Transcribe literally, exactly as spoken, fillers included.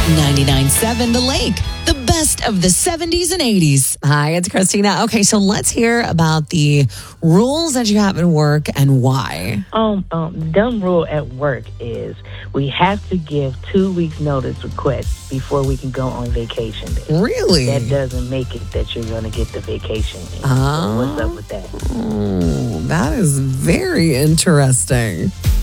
ninety-nine point seven The Lake, the best of the seventies and eighties. Hi, it's Christina. Okay, so let's hear about the rules that you have at work and why. Um, um, dumb rule at work is we have to give two weeks notice request before we can go on vacation day. Really? That doesn't make it that you're going to get the vacation day. Oh. So what's up with that? Oh, that is very interesting.